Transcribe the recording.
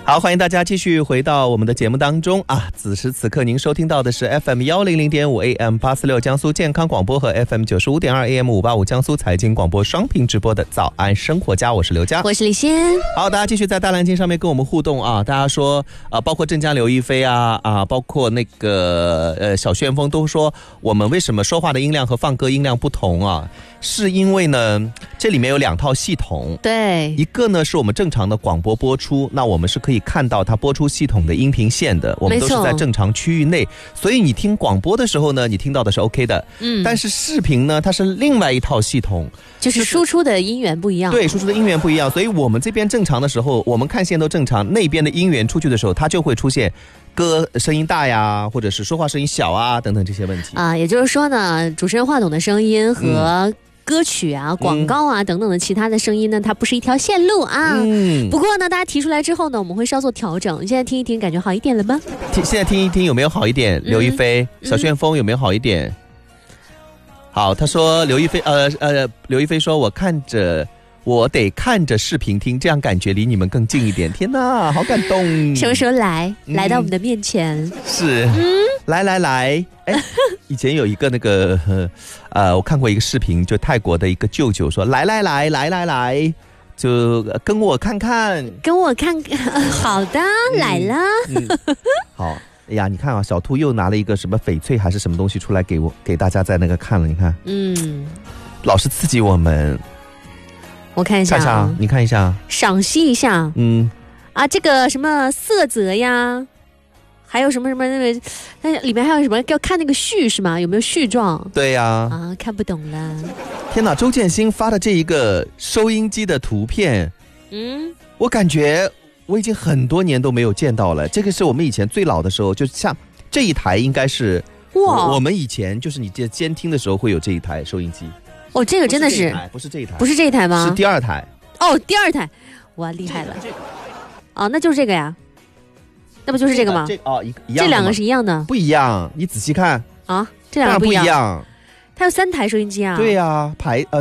好，欢迎大家继续回到我们的节目当中啊！此时此刻您收听到的是 FM100.5 AM 846江苏健康广播和 FM95.2 AM 585江苏财经广播双频直播的早安生活家，我是刘佳， 我是李欣。 好，大家继续在大蓝鲸上面跟我们互动啊！大家说包括镇江刘亦菲包括那个小旋风都说我们为什么说话的音量和放歌音量不同啊？是因为呢，这里面有2套系统， 对， 一个呢是我们正常的广播播出，那我们是可以看到它播出系统的音频线的，我们都是在正常区域内，所以你听广播的时候呢，你听到的是 OK 的。但是视频呢，它是另外一套系统， 就是输出的音源不一样。 对，输出的音源不一样，所以我们这边正常的时候，我们看线都正常，那边的音源出去的时候，它就会出现歌声音大呀，或者是说话声音小啊等等这些问题啊。也就是说呢，主持人话筒的声音和歌曲啊、广告啊等等的其他的声音呢，它不是一条线路啊。不过呢，大家提出来之后呢，我们会稍作调整。现在听一听，感觉好一点了吗？ 现在听一听有没有好一点？刘亦菲、小旋风有没有好一点？好，他说刘亦菲说我得看着视频听，这样感觉离你们更近一点。天哪，好感动！ 什么时候来到我们的面前？ 是，来，以前有一个那个我看过一个视频，就泰国的一个舅舅说来，就跟我看看， 好的，来了。 好，哎呀，你看啊，小兔又拿了一个什么翡翠还是什么东西出来给大家在那个看了，你看，老是刺激我们。 我看一下啊，你看一下， 赏析一下。这个什么色泽呀，还有什么那个，那里面还有什么要看那个序是吗？有没有序状？ 对呀。 看不懂了。 天哪，周建新发的这一个收音机的图片，我感觉我已经很多年都没有见到了。这个是我们以前最老的时候，就像这一台应该是我们以前就是你监听的时候会有这一台收音机。 这个真的是不是这一台， 不是这一台吗？ 是第2台。 第2台，哇，厉害了。那就是这个呀，那不就是这个吗？ 一样。 这2个是一样的？ 不一样，你仔细看这2个不一样。 它它有3台收音机啊？ 对呀，